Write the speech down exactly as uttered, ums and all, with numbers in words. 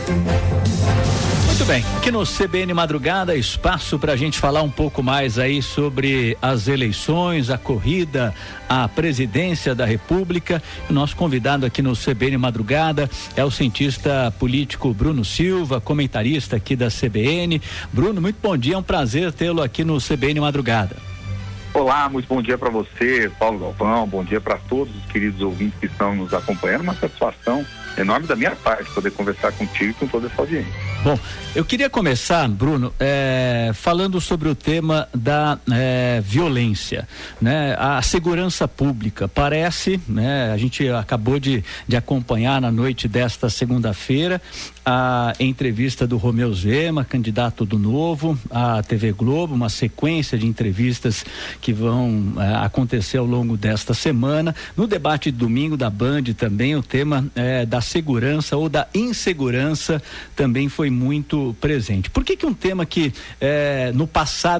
Muito bem, aqui no C B N Madrugada, espaço para a gente falar um pouco mais aí sobre as eleições, a corrida à presidência da República. O nosso convidado aqui no C B N Madrugada é o cientista político Bruno Silva, comentarista aqui da C B N. Bruno, muito bom dia, é um prazer tê-lo aqui no C B N Madrugada. Olá, muito bom dia para você, Paulo Galvão, bom dia para todos os queridos ouvintes que estão nos acompanhando, uma satisfação enorme da minha parte poder conversar contigo e com toda essa audiência. Bom, eu queria começar, Bruno, é, falando sobre o tema da é, violência, né? A segurança pública parece, né? A gente acabou de, de acompanhar na noite desta segunda-feira a entrevista do Romeu Zema, candidato do Novo, à T V Globo, uma sequência de entrevistas que vão é, acontecer ao longo desta semana. No debate de domingo da Band também o tema é, da segurança ou da insegurança também foi muito presente. Por que que um tema que é, no passado